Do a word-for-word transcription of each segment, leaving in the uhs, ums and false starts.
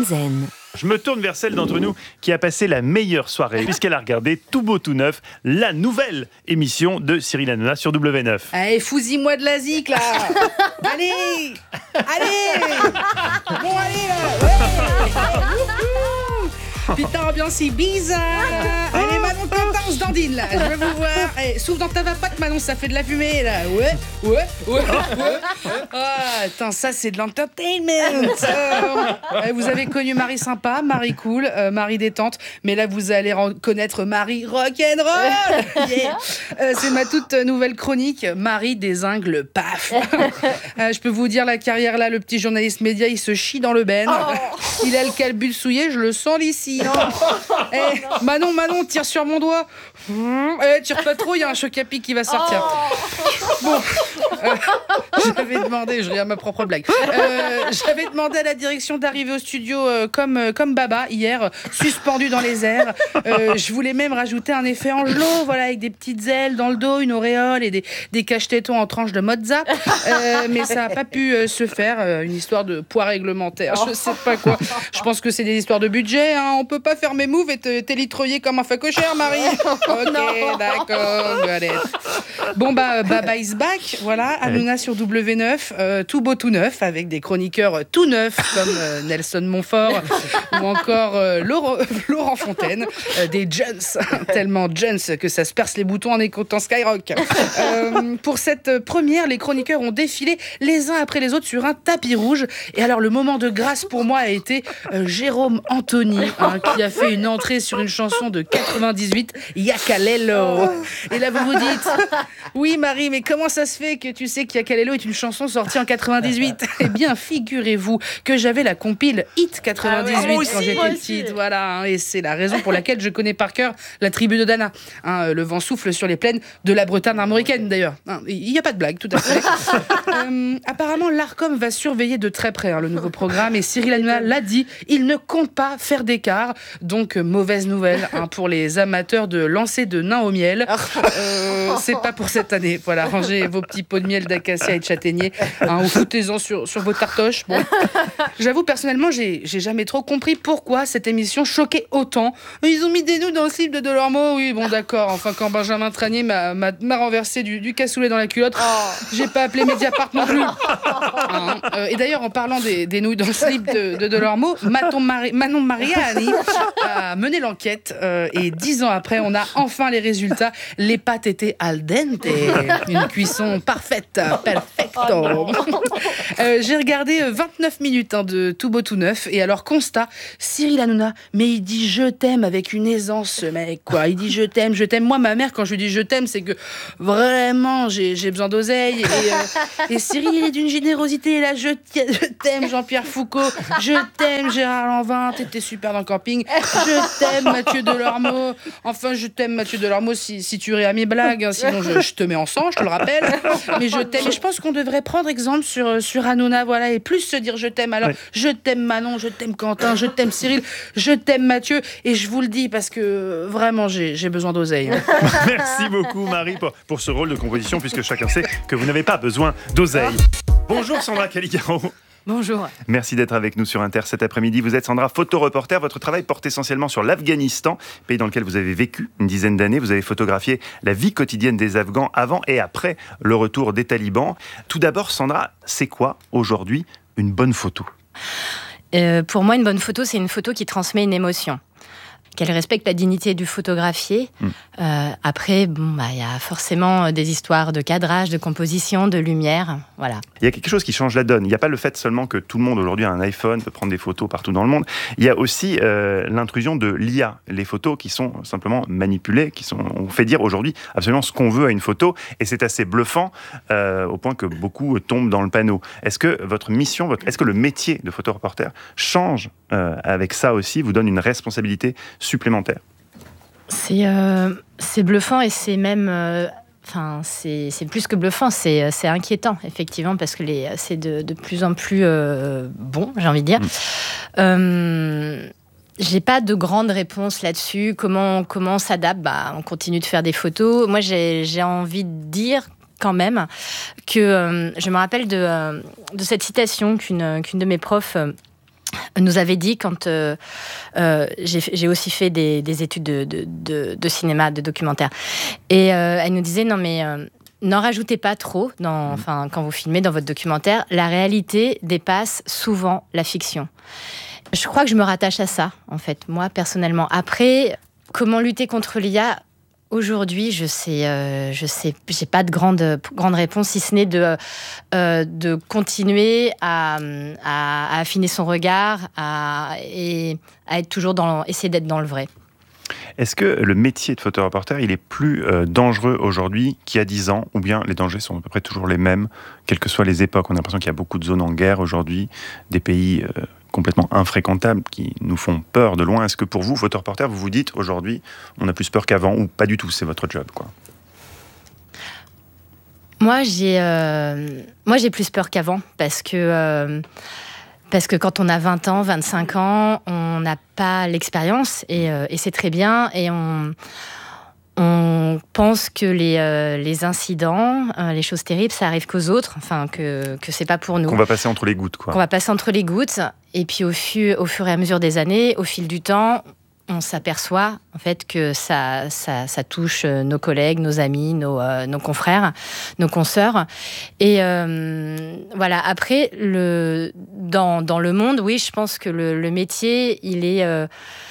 Zen. Je me tourne vers celle d'entre nous qui a passé la meilleure soirée puisqu'elle a regardé Tout beau tout neuf, la nouvelle émission de Cyril Hanouna sur W neuf. Allez, fous-y-moi de la zik là. Allez, allez. Bon allez là. Ouais. Putain, ambiance c'est bizarre. Allez Manon, t'entends, se dandine là. Je veux vous voir. Allez, souffle dans ta vapote Manon, ça fait de la fumée là. Ouais, ouais, ouais, ouais. Ah, attends, ça c'est de l'entertainment. Euh, vous avez connu Marie sympa, Marie cool, euh, Marie détente, mais là vous allez connaître Marie rock'n'roll. Yeah. Euh, c'est ma toute nouvelle chronique, Marie dézingle paf. Euh, je peux vous dire la carrière là, le petit journaliste média, il se chie dans le ben. Oh. Il a le calbut souillé, je le sens l'ici. Eh, Manon, Manon, tire sur mon doigt. Eh, tire pas trop, il y a un choc à pic qui va sortir. Oh. Bon, euh, j'avais demandé, je ris à ma propre blague. Euh, j'avais demandé à la direction d'arriver au studio euh, comme, euh, comme Baba hier, suspendu dans les airs. Euh, je voulais même rajouter un effet Angelo, voilà, avec des petites ailes dans le dos, une auréole et des, des cache-tétons en tranche de mozza. Euh, mais ça n'a pas pu euh, se faire. Euh, une histoire de poids réglementaire, je sais pas quoi. Je pense que c'est des histoires de budget. Hein. On peut pas faire mes moves et te t'élitroyer comme un facochère, Marie. Ok, d'accord, galette. Bon bah, Baba is back. Voilà, Hanouna sur W neuf, euh, tout beau tout neuf, avec des chroniqueurs tout neufs comme euh, Nelson Montfort ou encore euh, Laurent, Laurent Fontaine, euh, des Jones, tellement Jones que ça se perce les boutons en écoutant Skyrock. Euh, pour cette première, les chroniqueurs ont défilé les uns après les autres sur un tapis rouge. Et alors le moment de grâce pour moi a été euh, Jérôme Anthony, hein, qui a fait une entrée sur une chanson de quatre-vingt-dix-huit, Yakalelo. Et là vous vous dites, oui Marie, mais comment ça se fait que tu sais que Yakalelo est une chanson sortie en quatre-vingt-dix-huit? Eh bien, figurez-vous que j'avais la compile Hit quatre-vingt-dix-huit ah ouais, quand aussi, j'étais petite. Voilà, hein, et c'est la raison pour laquelle je connais par cœur la tribu de Dana. Hein, le vent souffle sur les plaines de la Bretagne armoricaine, d'ailleurs. Il hein, n'y a pas de blague, tout à fait. euh, apparemment, l'Arcom va surveiller de très près hein, le nouveau programme, et Cyril Hanouna l'a dit, il ne compte pas faire d'écart. Donc, euh, mauvaise nouvelle hein, pour les amateurs de lancer de nains au miel. Euh, c'est pas pour cette année. Voilà, rangez vos petits pots de miel d'acacia et de châtaignier, hein, ou foutez-en sur, sur vos tartoches. Bon. J'avoue, personnellement, j'ai, j'ai jamais trop compris pourquoi cette émission choquait autant. Ils ont mis des nouilles dans le slip de Delormeau. Oui, bon, d'accord. Enfin, quand Benjamin Tranier m'a, m'a, m'a renversé du, du cassoulet dans la culotte, oh. J'ai pas appelé Mediapart non plus. Hein, euh, et d'ailleurs, en parlant des, des nouilles dans le slip de, de Delormeau, Manon, Mari, Manon Mariani a mené l'enquête. Euh, et dix ans après, on a enfin les résultats. Les pâtes étaient al dente. Une cuisson parfaite. Perfecto. Oh euh, j'ai regardé vingt-neuf minutes hein, de Tout beau tout neuf. Et alors, constat, Cyril Hanouna, mais il dit je t'aime avec une aisance, ce mec, quoi. Il dit je t'aime, je t'aime. Moi, ma mère, quand je lui dis je t'aime, c'est que vraiment, j'ai, j'ai besoin d'oseille. Et, euh, et Cyril, il est d'une générosité. Là, je, je t'aime, Jean-Pierre Foucault. Je t'aime, Gérard Lanvin. T'étais super dans le camping. Je t'aime, Mathieu Delormeau. Enfin, je t'aime, Mathieu Delormeau, si, si tu ris à mes blagues. Hein, sinon, je, je te mets en sang, je te le rappelle. Mais je t'aime. Et je pense qu'on devrait prendre exemple sur, sur Hanouna, voilà, et plus se dire je t'aime. Alors, ouais. Je t'aime Manon, je t'aime Quentin, je t'aime Cyril, je t'aime Mathieu. Et je vous le dis parce que vraiment, j'ai, j'ai besoin d'oseille. Hein. Merci beaucoup, Marie, pour, pour ce rôle de composition, puisque chacun sait que vous n'avez pas besoin d'oseille. Bonjour, Sandra Caligaro. Bonjour. Merci d'être avec nous sur Inter cet après-midi. Vous êtes Sandra, photoreporter. Votre travail porte essentiellement sur l'Afghanistan, pays dans lequel vous avez vécu une dizaine d'années. Vous avez photographié la vie quotidienne des Afghans avant et après le retour des talibans. Tout d'abord, Sandra, c'est quoi aujourd'hui une bonne photo ? euh, Pour moi, une bonne photo, c'est une photo qui transmet une émotion. Qu'elle respecte la dignité du photographié. Mmh. Euh, après, bon, bah, y a forcément des histoires de cadrage, de composition, de lumière. Voilà. Il y a quelque chose qui change la donne. Il n'y a pas le fait seulement que tout le monde aujourd'hui a un iPhone, peut prendre des photos partout dans le monde. Il y a aussi euh, l'intrusion de l'I A. Les photos qui sont simplement manipulées, qui sont, on fait dire aujourd'hui absolument ce qu'on veut à une photo. Et c'est assez bluffant euh, au point que beaucoup tombent dans le panneau. Est-ce que votre mission, votre, est-ce que le métier de photoreporter change euh, avec ça aussi, vous donne une responsabilité supplémentaire? C'est, euh, c'est bluffant et c'est même... Euh, enfin, c'est, c'est plus que bluffant, c'est, c'est inquiétant, effectivement, parce que les, c'est de, de plus en plus euh, bon, j'ai envie de dire. Mmh. Euh, j'ai pas de grande réponse là-dessus. Comment, comment on s'adapte ? Bah, on continue de faire des photos. Moi, j'ai, j'ai envie de dire... quand même, que euh, je me rappelle de, euh, de cette citation qu'une, qu'une de mes profs... Euh, nous avait dit quand euh, euh, j'ai, j'ai aussi fait des, des études de, de, de, de cinéma, de documentaire. Et euh, elle nous disait, non mais euh, n'en rajoutez pas trop dans, enfin, quand vous filmez dans votre documentaire. La réalité dépasse souvent la fiction. Je crois que je me rattache à ça, en fait, moi, personnellement. Après, comment lutter contre l'I A ? Aujourd'hui, je sais, euh, je sais, j'ai pas de grande, grande réponse, si ce n'est de, euh, de continuer à, à, à affiner son regard à, et à être toujours dans, essayer d'être dans le vrai. Est-ce que le métier de photoreporter, il est plus euh, dangereux aujourd'hui qu'il y a dix ans, ou bien les dangers sont à peu près toujours les mêmes, quelles que soient les époques? On a l'impression qu'il y a beaucoup de zones en guerre aujourd'hui, des pays euh, complètement infréquentables qui nous font peur de loin. Est-ce que pour vous, photoreporter, vous vous dites aujourd'hui, on a plus peur qu'avant, ou pas du tout, c'est votre job, quoi? Moi, j'ai, euh, moi, j'ai plus peur qu'avant, parce que... Euh, Parce que quand on a vingt ans, vingt-cinq ans, on n'a pas l'expérience et, euh, et c'est très bien. Et on, on pense que les, euh, les incidents, euh, les choses terribles, ça arrive qu'aux autres, enfin que, que c'est pas pour nous. Qu'on va passer entre les gouttes, quoi. Qu'on va passer entre les gouttes. Et puis au, fu- au fur et à mesure des années, au fil du temps, on s'aperçoit en fait que ça, ça, ça touche nos collègues, nos amis, nos, euh, nos confrères, nos consoeurs. Et euh, voilà. Après, le, dans, dans le monde, oui, je pense que le, le métier, il est, euh,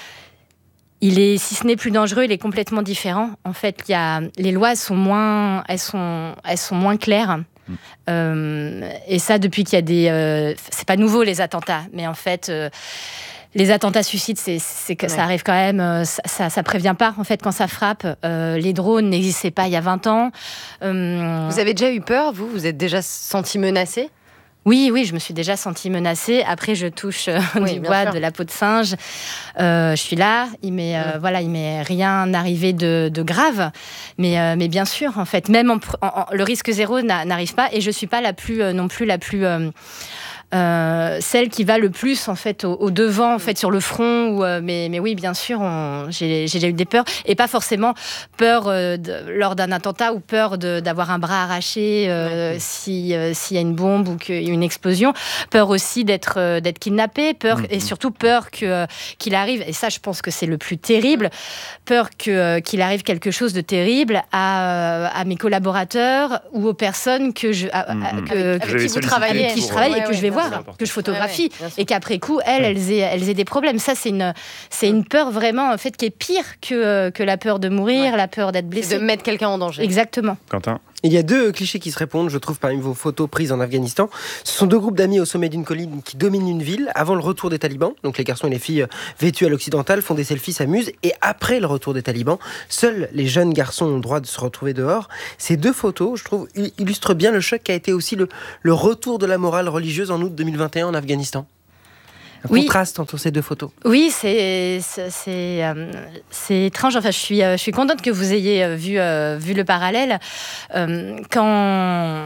il est, si ce n'est plus dangereux, il est complètement différent. En fait, il y a, les lois elles sont moins, elles sont, elles sont moins claires. Mmh. Euh, et ça, depuis qu'il y a des, euh, c'est pas nouveau les attentats, mais en fait. Euh, Les attentats suicides, c'est, c'est que ouais. ça arrive quand même, ça, ça, ça prévient pas en fait quand ça frappe. Euh, les drones n'existaient pas il y a vingt ans. Euh... Vous avez déjà eu peur, vous ? Vous êtes déjà senti menacée ? Oui, oui, je me suis déjà sentie menacée. Après, je touche euh, oui, du bois, sûr. de la peau de singe. Euh, je suis là. Il m'est, euh, mmh. voilà, il m'est rien arrivé de, de grave. Mais, euh, mais bien sûr, en fait, même en, en, en, le risque zéro n'a, n'arrive pas. Et je suis pas la plus, euh, non plus la plus. Euh, Euh, celle qui va le plus en fait au, au devant en fait sur le front ou, euh, mais, mais oui bien sûr on, j'ai, j'ai déjà eu des peurs et pas forcément peur euh, de, lors d'un attentat ou peur de, d'avoir un bras arraché euh, si, euh, s'il y a une bombe ou qu'il y a une explosion, peur aussi d'être, euh, d'être kidnappé, peur mmh. et surtout peur que, euh, qu'il arrive, et ça je pense que c'est le plus terrible, peur que, euh, qu'il arrive quelque chose de terrible à, à mes collaborateurs ou aux personnes que je, à, mmh. à, que, avec, avec qui vous travaillez, avec qui je travaille ouais, et que ouais, je vais voir, que je photographie, ouais, ouais, et qu'après coup, elles, elles aient, elles aient des problèmes. Ça, c'est une, c'est une peur vraiment, en fait, qui est pire que, que la peur de mourir, ouais. la peur d'être blessé. C'est de mettre quelqu'un en danger. Exactement. Quentin ? Il y a deux clichés qui se répondent, je trouve, parmi vos photos prises en Afghanistan. Ce sont deux groupes d'amis au sommet d'une colline qui dominent une ville avant le retour des talibans. Donc les garçons et les filles vêtus à l'occidental font des selfies, s'amusent. Et après le retour des talibans, seuls les jeunes garçons ont le droit de se retrouver dehors. Ces deux photos, je trouve, illustrent bien le choc qu'a été aussi le, le retour de la morale religieuse en août deux mille vingt et un en Afghanistan. Un oui. contraste entre ces deux photos. Oui, c'est, c'est, c'est, euh, c'est étrange. Enfin, je suis, euh, je suis contente que vous ayez euh, vu, euh, vu le parallèle. Euh, quand,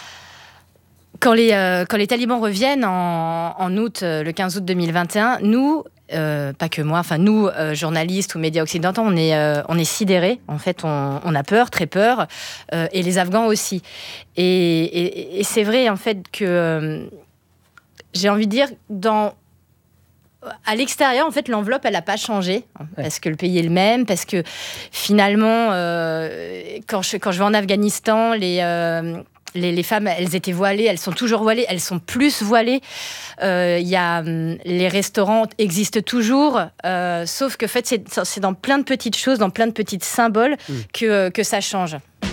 quand, les, euh, quand les talibans reviennent en, en août, euh, le quinze août deux mille vingt et un, nous, euh, pas que moi, enfin nous, euh, journalistes ou médias occidentaux, on est, euh, on est sidérés. En fait, on, on a peur, très peur, euh, et les Afghans aussi. Et, et, et c'est vrai, en fait, que euh, j'ai envie de dire, dans à l'extérieur, en fait, l'enveloppe, elle n'a pas changé, hein, ouais. parce que le pays est le même, parce que finalement, euh, quand, je, quand je vais en Afghanistan, les, euh, les, les femmes, elles étaient voilées, elles sont toujours voilées, elles sont plus voilées. Euh, y a, les restaurants existent toujours, euh, sauf que en fait, c'est, c'est dans plein de petites choses, dans plein de petits symboles mmh. que, que ça change.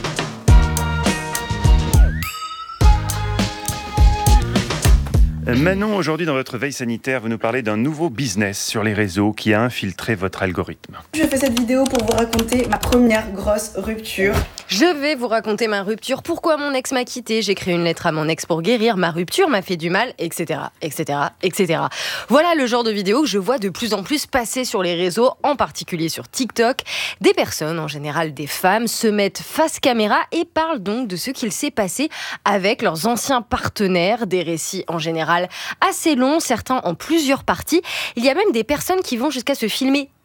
Manon, aujourd'hui dans votre veille sanitaire, vous nous parlez d'un nouveau business sur les réseaux qui a infiltré votre algorithme. Je fais cette vidéo pour vous raconter ma première grosse rupture. Je vais vous raconter ma rupture, pourquoi mon ex m'a quitté, j'ai écrit une lettre à mon ex pour guérir, ma rupture m'a fait du mal, et cetera, et cetera, et cetera. Voilà le genre de vidéo que je vois de plus en plus passer sur les réseaux, en particulier sur TikTok. Des personnes, en général des femmes, se mettent face caméra et parlent donc de ce qu'il s'est passé avec leurs anciens partenaires, des récits en général assez longs, certains en plusieurs parties. Il y a même des personnes qui vont jusqu'à se filmer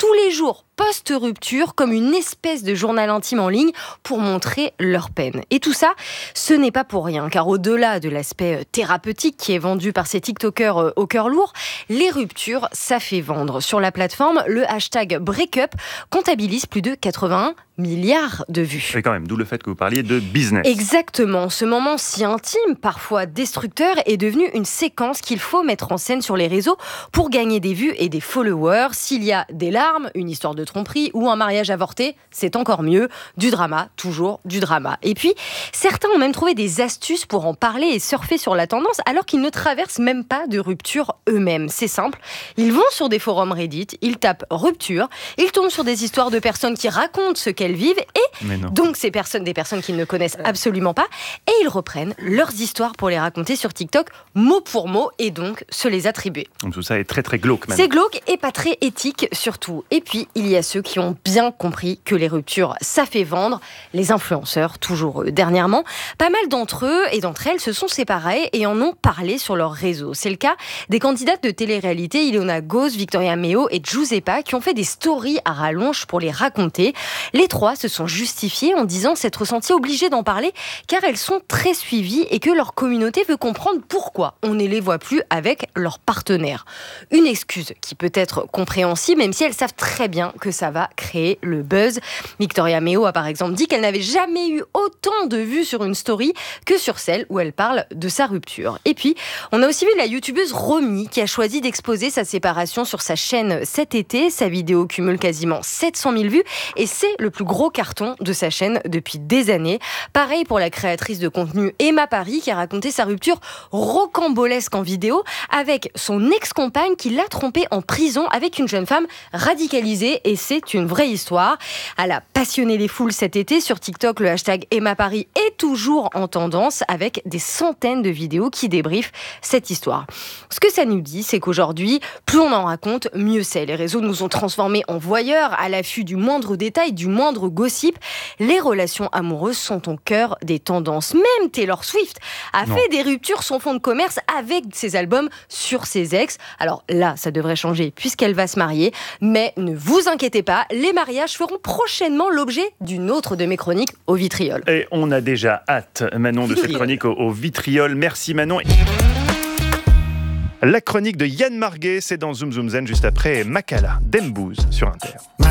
tous les jours post-rupture comme une espèce de journal intime en ligne pour montrer leur peine. Et tout ça, ce n'est pas pour rien, car au-delà de l'aspect thérapeutique qui est vendu par ces TikTokers au cœur lourd, les ruptures, ça fait vendre. Sur la plateforme, le hashtag Breakup comptabilise plus de quatre-vingt-un milliards de vues. Et quand même, d'où le fait que vous parliez de business. Exactement. Ce moment si intime, parfois destructeur, est devenu une séquence qu'il faut mettre en scène sur les réseaux pour gagner des vues et des followers. S'il y a des larmes, une histoire de tromperie ou un mariage avorté, c'est encore mieux. Du drama, toujours du drama. Et puis, certains ont même trouvé des astuces pour en parler et surfer sur la tendance alors qu'ils ne traversent même pas de rupture eux-mêmes. C'est simple. Ils vont sur des forums Reddit, ils tapent rupture, ils tombent sur des histoires de personnes qui racontent ce qu'elles vivent et donc ces personnes, des personnes qu'ils ne connaissent absolument pas, et ils reprennent leurs histoires pour les raconter sur TikTok mot pour mot et donc se les attribuer. Donc tout ça est très très glauque maintenant. C'est glauque et pas très éthique surtout. Et puis il y a ceux qui ont bien compris que les ruptures ça fait vendre, les influenceurs toujours eux. Dernièrement, pas mal d'entre eux et d'entre elles se sont séparés et en ont parlé sur leurs réseaux. C'est le cas des candidates de télé-réalité Ilona Gauss, Victoria Meo et Giuseppa qui ont fait des stories à rallonge pour les raconter. Les trois se sont justifiées en disant s'être senties obligées d'en parler car elles sont très suivies et que leur communauté veut comprendre pourquoi on ne les voit plus avec leurs partenaires. Une excuse qui peut être compréhensible même si elles savent très bien que ça va créer le buzz. Victoria Meo a par exemple dit qu'elle n'avait jamais eu autant de vues sur une story que sur celle où elle parle de sa rupture. Et puis, on a aussi vu la youtubeuse Romy qui a choisi d'exposer sa séparation sur sa chaîne cet été. Sa vidéo cumule quasiment sept cent mille vues et c'est le plus gros carton de sa chaîne depuis des années. Pareil pour la créatrice de contenu Emma Paris qui a raconté sa rupture rocambolesque en vidéo avec son ex-compagne qui l'a trompée en prison avec une jeune femme radicalisée et c'est une vraie histoire. Elle a passionné les foules cet été. Sur TikTok, le hashtag Emma Paris est toujours en tendance avec des centaines de vidéos qui débriefent cette histoire. Ce que ça nous dit, c'est qu'aujourd'hui, plus on en raconte, mieux c'est. Les réseaux nous ont transformés en voyeurs à l'affût du moindre détail, du moindre gossip. Les relations amoureuses sont au cœur des tendances. Même Taylor Swift a Non. fait des ruptures son fonds de commerce avec ses albums sur ses ex. Alors là, ça devrait changer puisqu'elle va se marier. Mais ne vous inquiétez pas, les mariages feront prochainement l'objet d'une autre de mes chroniques au vitriol. Et on a déjà hâte, Manon, de cette chronique au, au vitriol. Merci Manon. La chronique de Yann Marguet, c'est dans Zoom Zoom Zen juste après Makala, Dembouz sur Inter.